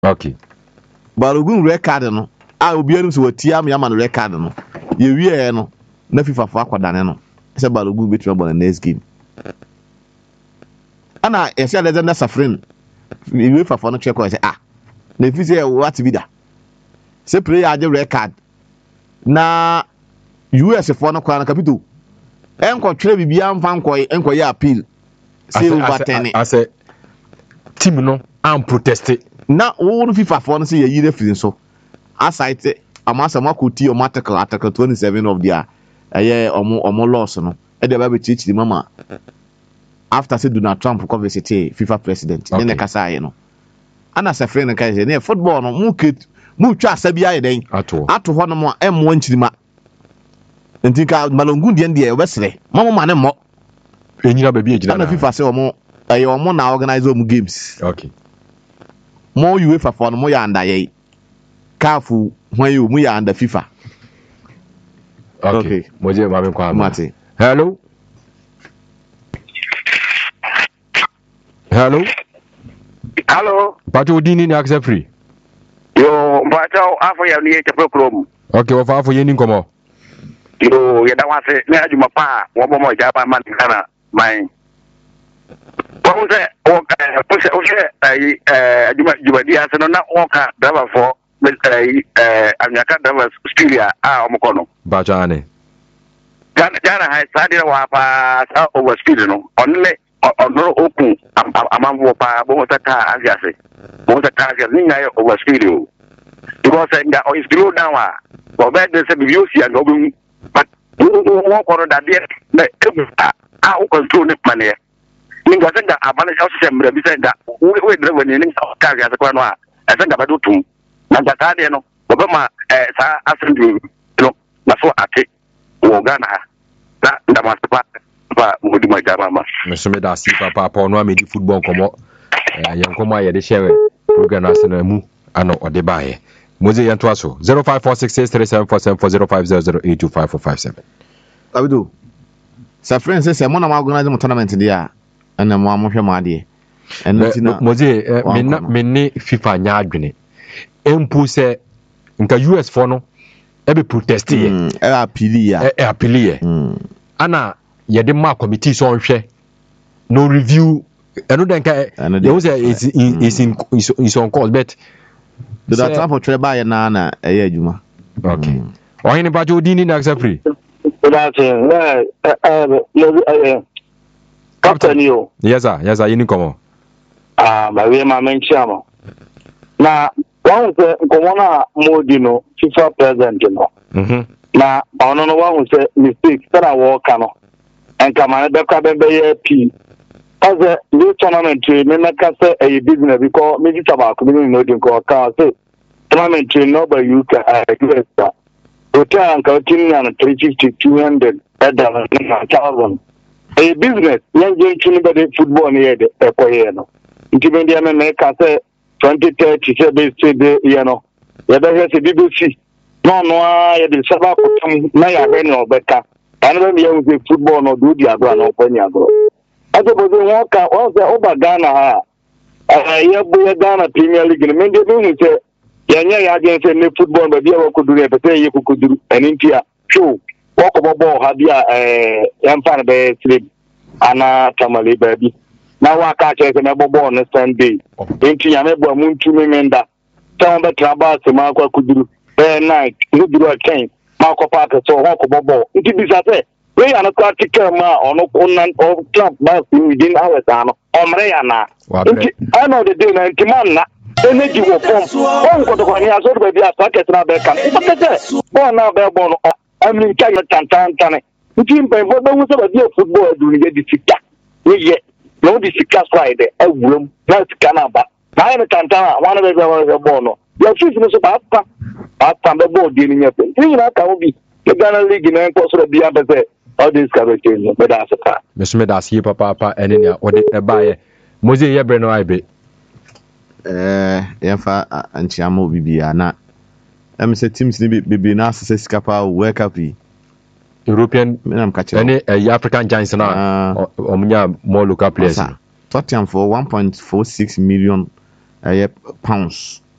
Okay. Balogun record no. Obianim so watia me ama no record no. Ye wie no. Na FIFA fo akwadane no. Say Balogun between the next game. Ana yesi Alexander Safrin. UEFA fo no check say na fi say what be da. Say player age record. Na US fo no kwa na kapito. Enko twere bibia mfa enko ye appeal. Say over 10. As a team no am protested. Na wo no FIFA fo no say ye referee so. Aside amasa makoti o article 27 of their omo laws no. E dey ba be chichi mama. After say Donald Trump come visit FIFA president. Then the kasa ye no. Ana sa friend kan say na football no mu twa asabia ye den. Ato ho no mo em wanchirima. Nti ka Malongun de e obesere. Mama ne mo. Enyira ba bi ejira na. Ana FIFA say omo na organize omo games. Okay. Mo UEFA for no mo ya under ye. Kafu when you mu ya under FIFA. Okay. Moje ma me kwa. Mate. Hello. Hello. Hello. Pato dini ni accept free. Yo, pato afo ya ni te program. Okay, wa afo ye ni nkomo. Yo, ya da wase na adwuma pa, wo bomo ja ba man kana mai. Ko se o se adwuma dia se no na o ka driver for anyaka driver studio omokono. Ba jane. Gana hai sadia wa pa sa over speed no. Onle ono okun amambo pa bo tata asiase. Bo tata asiase ni ngai over speed o. Because nga o is slow down wa. Bo be de se bi osi anga obi but wo ko da de na o control ne mane. Ninga senga abana ja so semre bi senga we driver ni ninga ka asiase kwa no a senga ba do tum. Na ka de no bo be ma sa asendu no na so ate wo Ghana na ndamasipa ba mudi majama mesome da si papa no amedi football komo yankomo aye de share program asena mu ano ode baaye moze yanto aso 054637474050082547 abido sa friends say mo na ma organize mo tournament dia ana mo amohwe mo ade ena moze menni FIFA nya adwene empu se nka US for no ebe protest ye appeal ana yede ma committee so nhwe no review eno den ka you say is on call but do that time for treba ye na eye adwuma. Okay oyin ba jo dini na accept free that's captain yo. Yes sir yini komo ba we ma menchiamo na one say komo na modi no FIFA president no na ono no one say mistake that work no and come on be ka be p as a new tournament me make say a business because me ji tabako me no din ko ka say tournament no by you ka US hotel and continue on 350 200 at the 1000 a business yan je tuni be football ni de e ko ye no nti be dia me make say 2030 say be say de you know ya be say BBC no ya de saba ko na ya be no beka anu be you say football no do dia bra no kwani agro aso bo won ka o say oba Ghana ha ya bu Ghana Premier League no me de be say ya nya ya je say ne football be dia ko duru e be say ye ko duru enintia show wako bobo ha bia yamfa be sleep ana tamale baby na waka che se me bobo on Sunday enti ya me bo amuntu me menda tan be traba se ma kwa kuduru night no duru aten ma ko pa so wako bobo enti bisa se we ana kwa ticket ma ono kunnan of club ba within hours ano omre ya na enti ano the day na enti man na energy wo pom on ko to kwani aso be bia packet na be kan enti bo na be bo no amin kan tantantane nti mpa bo be wusa ba dia football adu ni di sika ye no di sika slide awuram na sika na ba na ya tantana wana be be bo no ya fisi no so ba pa be bo di ni nyepe ni na ka obi the Ghana League na ko so bia be say all this ka be change be da saka me da si papa enenia ode e baaye moze ye bre no aibe yɛmfa anchiama bibia na say teams ni bibi na asese skapa World Cup European any African giants na omunya more local players Tottenham for 1.46 million pounds